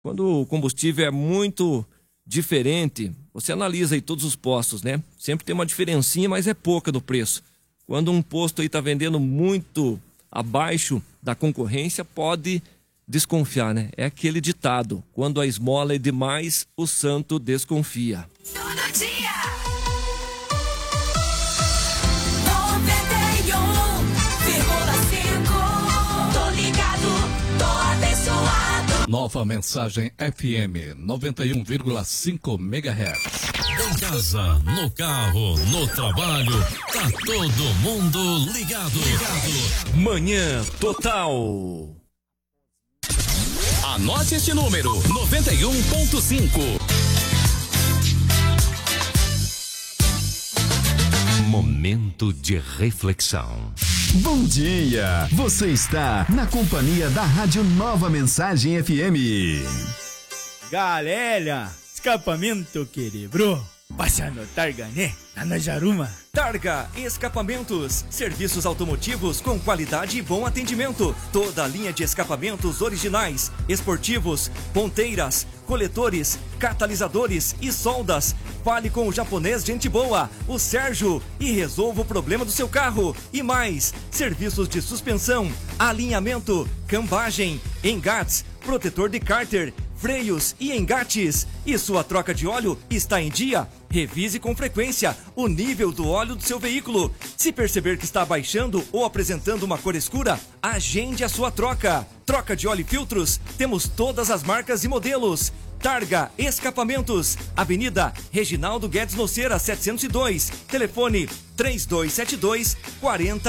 Quando o combustível é muito diferente, você analisa aí todos os postos, né? Sempre tem uma diferencinha, mas é pouca no preço. Quando um posto aí tá vendendo muito abaixo da concorrência, pode desconfiar, né? É aquele ditado: quando a esmola é demais, o santo desconfia. Todo dia. 91,5. Tô ligado, tô abençoado. Nova Mensagem FM 91,5 MHz. Em casa, no carro, no trabalho, tá todo mundo ligado. Manhã Total. Anote este número: 91,5. Momento de reflexão. Bom dia! Você está na companhia da Rádio Nova Mensagem FM. Galera, escapamento quebrou. Passa no Targa, né? Lá na Jaruma. Targa Escapamentos, serviços automotivos com qualidade e bom atendimento. Toda a linha de escapamentos originais, esportivos, ponteiras, coletores, catalisadores e soldas. Fale com o japonês gente boa, o Sérgio, e resolva o problema do seu carro. E mais, serviços de suspensão, alinhamento, cambagem, engates, protetor de cárter, freios e engates. E sua troca de óleo está em dia? Revise com frequência o nível do óleo do seu veículo. Se perceber que está baixando ou apresentando uma cor escura, agende a sua troca. Troca de óleo e filtros, temos todas as marcas e modelos. Targa Escapamentos, Avenida Reginaldo Guedes Noceira, 702. Telefone 3272-4000.